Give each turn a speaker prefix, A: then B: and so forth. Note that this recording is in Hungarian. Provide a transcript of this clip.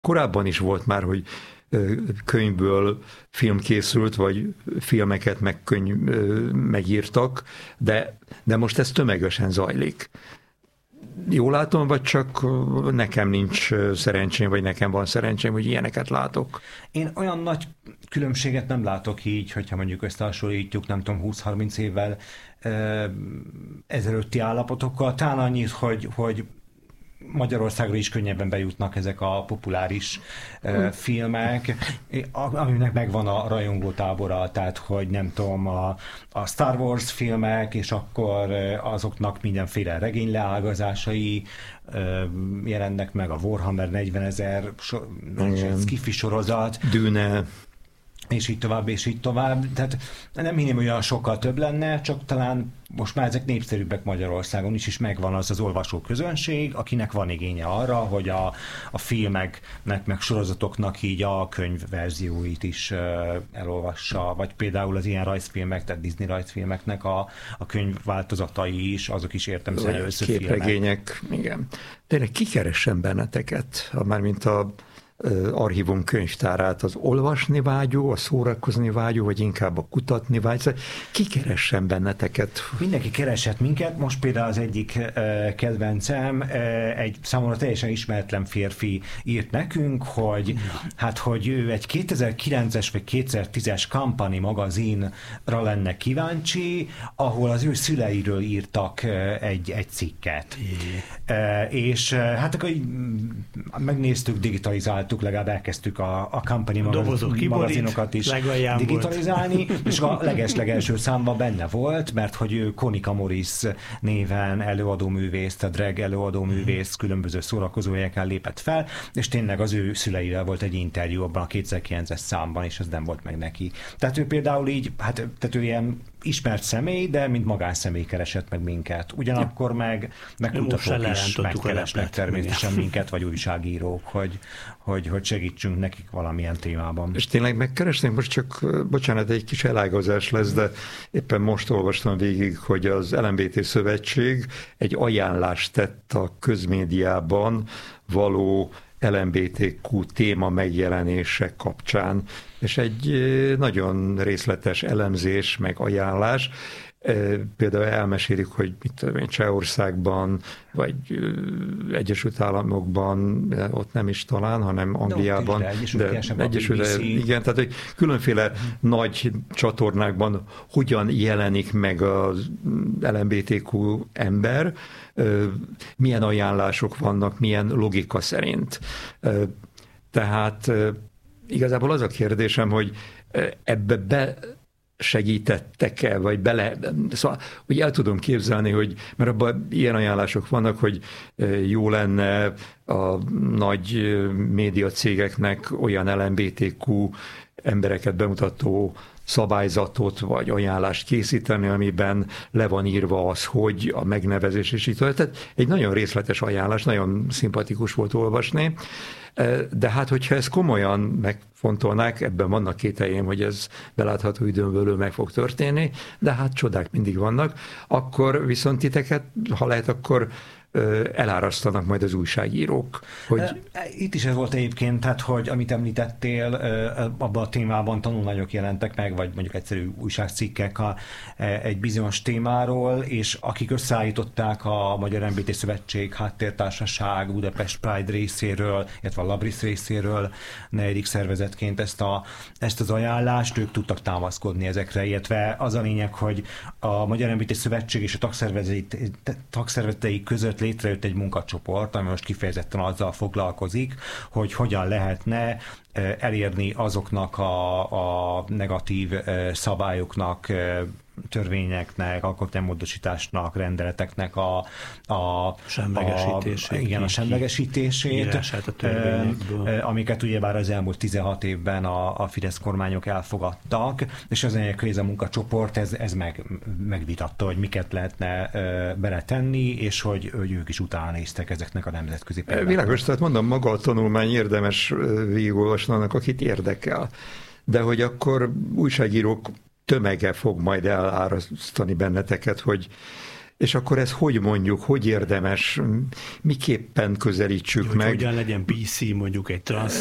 A: korábban is volt már, hogy könyvből film készült, vagy filmeket megírtak, de most ez tömegesen zajlik. Jól látom, vagy csak nekem nincs szerencsém, vagy nekem van szerencsém, hogy ilyeneket látok?
B: Én olyan nagy különbséget nem látok így, hogyha mondjuk összehasonlítjuk, nem tudom, 20-30 évvel ezelőtti állapotokkal. Talán annyit, hogy Magyarországra is könnyebben bejutnak ezek a populáris filmek, aminek megvan a rajongótábora, tehát hogy nem tudom, a Star Wars filmek, és akkor azoknak mindenféle regényleágazásai jelennek meg, a Warhammer 40.000 sci-fi sorozat.
A: Dűne.
B: És így tovább, és így tovább. Tehát nem hinném, hogy olyan sokkal több lenne, csak talán most már ezek népszerűbbek Magyarországon is megvan az olvasó közönség, akinek van igénye arra, hogy a filmeknek, meg sorozatoknak így a könyvverzióit is elolvassa, vagy például az ilyen rajzfilmek, tehát Disney rajzfilmeknek a könyvváltozatai is, azok is értelemszerűen összefilmek.
A: Képregények, igen. Tényleg kikeressen benneteket, mármint a archívum könyvtárát, az olvasni vágyó, a szórakozni vágyó, vagy inkább a kutatni vágyó. Kikeressen benneteket.
B: Mindenki keresett minket. Most például az egyik kedvencem, egy számomra teljesen ismeretlen férfi írt nekünk, hogy ő egy 2009-es vagy 2010-es Company magazinra lenne kíváncsi, ahol az ő szüleiről írtak egy cikket. És hát akkor így megnéztük, digitalizáltuk, legalább elkezdtük a Company magazinokat is digitalizálni, és a leges-legelső számban benne volt, mert hogy ő Konika Morris néven előadóművész, tehát drag előadóművész különböző szórakozóhelyeken lépett fel, és tényleg az ő szüleivel volt egy interjú abban a 2009-es számban, és ez nem volt meg neki. Tehát ő például így, tehát ő ilyen ismert személy, de mint magánszemély keresett meg minket. Ugyanakkor meg kutatók is megkeresnek természetesen minket, vagy újságírók, hogy segítsünk nekik valamilyen témában.
A: És tényleg megkeresnénk, most csak, bocsánat, egy kis elágazás lesz, de éppen most olvastam végig, hogy az LMBT Szövetség egy ajánlást tett a közmédiában való LMBTQ téma megjelenése kapcsán, és egy nagyon részletes elemzés, meg ajánlás. Például elmesélik, hogy mit tudom én, Csehországban, vagy Egyesült Államokban, ott nem is talán, hanem Angliában. Igen, tehát hogy különféle nagy csatornákban hogyan jelenik meg az LMBTQ ember, milyen ajánlások vannak, milyen logika szerint. Tehát igazából az a kérdésem, hogy ebbe segítettek-e, vagy szóval, hogy el tudom képzelni, hogy, mert abban ilyen ajánlások vannak, hogy jó lenne a nagy médiacégeknek olyan LMBTQ embereket bemutató szabályzatot vagy ajánlást készíteni, amiben le van írva az, hogy a megnevezés és így tovább. Tehát egy nagyon részletes ajánlás, nagyon szimpatikus volt olvasni, de hát, hogyha ezt komolyan megfontolnák, ebben vannak kételjeim, hogy ez belátható időn belül meg fog történni, de hát csodák mindig vannak, akkor viszont titeket, ha lehet, akkor elárasztanak majd az újságírók. Hogy...
B: Itt is ez volt egyébként, tehát, hogy amit említettél, abban a témában tanulmányok jelentek meg, vagy mondjuk egyszerű újságcikkek egy bizonyos témáról, és akik összeállították a Magyar LMBT Szövetség, Háttértársaság, Budapest Pride részéről, illetve a Labris részéről negyedik szervezetként ezt az ajánlást, ők tudtak támaszkodni ezekre, illetve az a lényeg, hogy a Magyar LMBT Szövetség és a tagszervezetei között létrejött egy munkacsoport, ami most kifejezetten azzal foglalkozik, hogy hogyan lehetne elérni azoknak a negatív szabályoknak, törvényeknek, alkotmánymódosításnak, rendeleteknek a semlegesítését, amiket ugyebár az elmúlt 16 évben a Fidesz kormányok elfogadtak, és az hogy ez a munkacsoport ez megvitatta, hogy miket lehetne beletenni, és hogy ők is utána néztek ezeknek a nemzetközi példáknak.
A: Világos, tehát mondom, maga a tanulmány érdemes végigolvasni annak, akit érdekel. De hogy akkor újságírók tömege fog majd elárasztani benneteket, hogy És akkor ez hogy mondjuk, hogy érdemes, miképpen közelítsük meg?
C: Hogyan legyen PC mondjuk egy